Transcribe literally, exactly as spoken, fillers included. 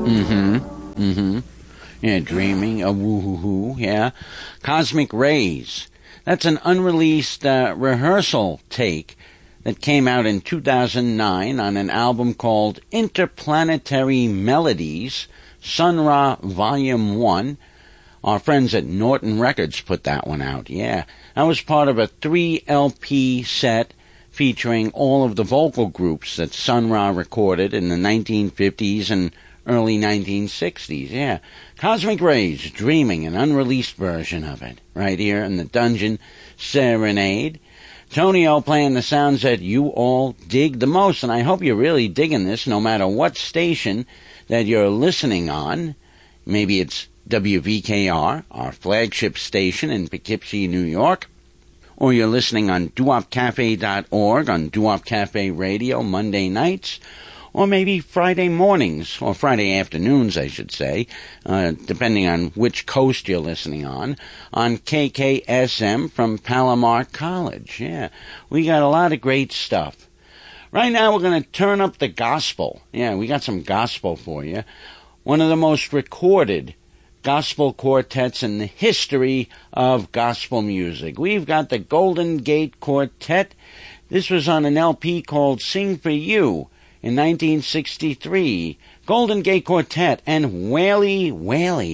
Mm-hmm. Mm-hmm. Yeah, Dreaming, a woo-hoo-hoo, yeah. Cosmic Rays. That's an unreleased uh, rehearsal take that came out in two thousand nine on an album called Interplanetary Melodies, Sun Ra Volume one. Our friends at Norton Records put that one out, yeah. That was part of a three L P set featuring all of the vocal groups that Sun Ra recorded in the nineteen fifties and early nineteen sixties, yeah. Cosmic Rays, Dreaming, an unreleased version of it, right here in the Dungeon Serenade. Tonio playing the sounds that you all dig the most, and I hope you're really digging this no matter what station that you're listening on. Maybe it's W V K R, our flagship station in Poughkeepsie, New York, or you're listening on doo wop cafe dot org on Doo Wop Cafe Radio Monday nights, or maybe Friday mornings, or Friday afternoons, I should say, uh, depending on which coast you're listening on, on K K S M from Palomar College. Yeah, we got a lot of great stuff. Right now we're going to turn up the gospel. Yeah, we got some gospel for you. One of the most recorded gospel quartets in the history of gospel music. We've got the Golden Gate Quartet. This was on an L P called Sing for You in nineteen sixty-three. Golden Gate Quartet and Waily Waily.